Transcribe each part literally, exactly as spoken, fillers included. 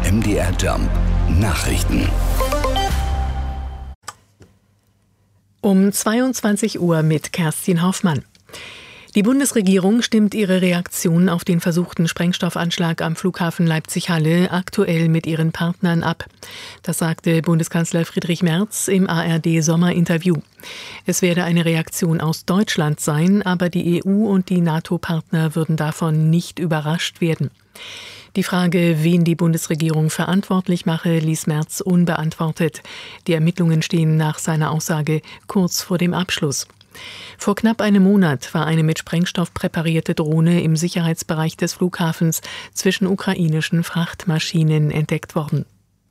M D R Jump Nachrichten. Um zweiundzwanzig Uhr mit Kerstin Hoffmann. Die Bundesregierung stimmt ihre Reaktion auf den versuchten Sprengstoffanschlag am Flughafen Leipzig-Halle aktuell mit ihren Partnern ab. Das sagte Bundeskanzler Friedrich Merz im A R D-Sommerinterview. Es werde eine Reaktion aus Deutschland sein, aber die E U und die NATO-Partner würden davon nicht überrascht werden. Die Frage, wen die Bundesregierung verantwortlich mache, ließ Merz unbeantwortet. Die Ermittlungen stehen nach seiner Aussage kurz vor dem Abschluss. Vor knapp einem Monat war eine mit Sprengstoff präparierte Drohne im Sicherheitsbereich des Flughafens zwischen ukrainischen Frachtmaschinen entdeckt worden.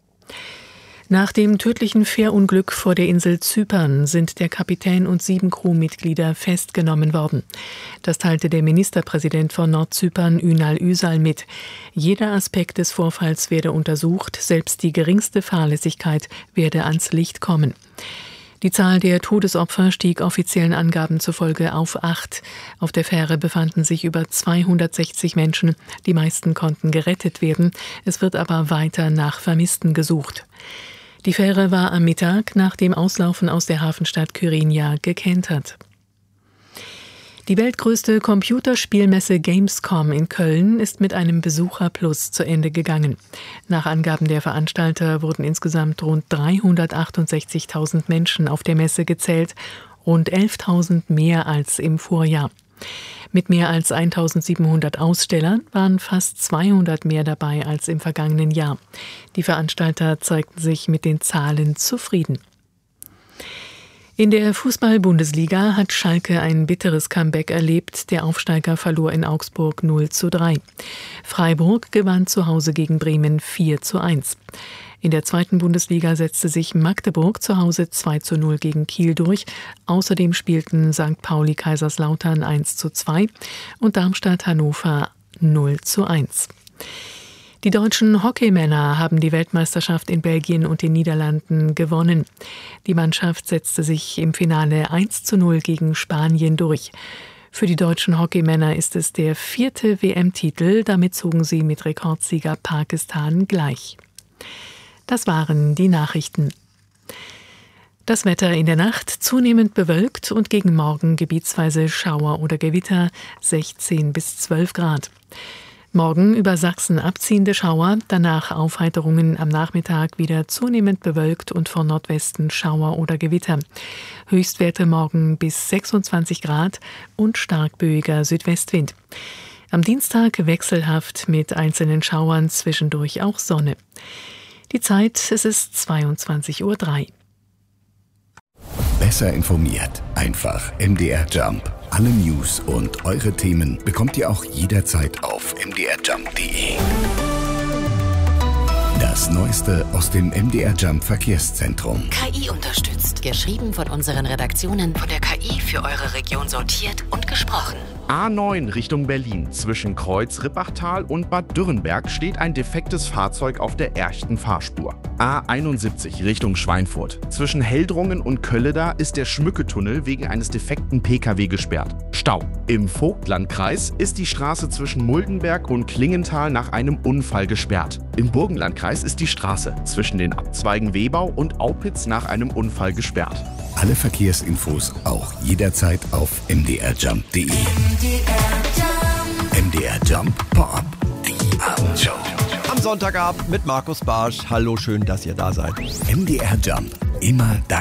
Nach dem tödlichen Fährunglück vor der Insel Zypern sind der Kapitän und sieben Crewmitglieder festgenommen worden. Das teilte der Ministerpräsident von Nordzypern Ünal Üsal mit. Jeder Aspekt des Vorfalls werde untersucht, selbst die geringste Fahrlässigkeit werde ans Licht kommen. Die Zahl der Todesopfer stieg offiziellen Angaben zufolge auf acht. Auf der Fähre befanden sich über zweihundertsechzig Menschen. Die meisten konnten gerettet werden. Es wird aber weiter nach Vermissten gesucht. Die Fähre war am Mittag nach dem Auslaufen aus der Hafenstadt Kyrenia gekentert. Die weltgrößte Computerspielmesse Gamescom in Köln ist mit einem Besucherplus zu Ende gegangen. Nach Angaben der Veranstalter wurden insgesamt rund dreihundertachtundsechzigtausend Menschen auf der Messe gezählt, rund elftausend mehr als im Vorjahr. Mit mehr als eintausendsiebenhundert Ausstellern waren fast zweihundert mehr dabei als im vergangenen Jahr. Die Veranstalter zeigten sich mit den Zahlen zufrieden. In der Fußball-Bundesliga hat Schalke ein bitteres Comeback erlebt. Der Aufsteiger verlor in Augsburg null zu drei. Freiburg gewann zu Hause gegen Bremen vier zu eins. In der zweiten Bundesliga setzte sich Magdeburg zu Hause zwei zu null gegen Kiel durch. Außerdem spielten Sankt Pauli Kaiserslautern eins zu zwei und Darmstadt Hannover null zu eins. Die deutschen Hockeymänner haben die Weltmeisterschaft in Belgien und den Niederlanden gewonnen. Die Mannschaft setzte sich im Finale eins zu null gegen Spanien durch. Für die deutschen Hockeymänner ist es der vierte W M-Titel. Damit zogen sie mit Rekordsieger Pakistan gleich. Das waren die Nachrichten. Das Wetter in der Nacht zunehmend bewölkt und gegen Morgen gebietsweise Schauer oder Gewitter, sechzehn bis zwölf Grad. Morgen über Sachsen abziehende Schauer, danach Aufheiterungen, am Nachmittag wieder zunehmend bewölkt und von Nordwesten Schauer oder Gewitter. Höchstwerte morgen bis sechsundzwanzig Grad und stark böiger Südwestwind. Am Dienstag wechselhaft mit einzelnen Schauern, zwischendurch auch Sonne. Die Zeit, es ist zweiundzwanzig Uhr drei. Besser informiert, einfach M D R Jump. Alle News und eure Themen bekommt ihr auch jederzeit auf m d r jump punkt d e. Das Neueste aus dem M D R Jump Verkehrszentrum. K I unterstützt. Geschrieben von unseren Redaktionen. Von der K I für eure Region sortiert und gesprochen. A neun Richtung Berlin. Zwischen Kreuz-Rippachtal und Bad Dürrenberg steht ein defektes Fahrzeug auf der ersten Fahrspur. A einundsiebzig Richtung Schweinfurt. Zwischen Heldrungen und Kölleda ist der Schmücketunnel wegen eines defekten P K W gesperrt. Stau. Im Vogtlandkreis ist die Straße zwischen Muldenberg und Klingenthal nach einem Unfall gesperrt. Im Burgenlandkreis ist die Straße zwischen den Abzweigen Webau und Aupitz nach einem Unfall gesperrt. Alle Verkehrsinfos auch jederzeit auf m d r jump punkt d e. M D R Jump Pop-Up, die Abendshow. Am Sonntagabend mit Markus Barsch. Hallo, schön, dass ihr da seid. M D R Jump, immer da.